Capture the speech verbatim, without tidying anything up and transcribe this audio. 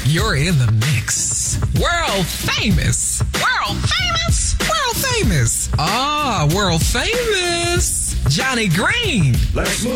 You're in the mix. World famous. World famous. World famous. Ah, world famous. Johnny Green. Let's move.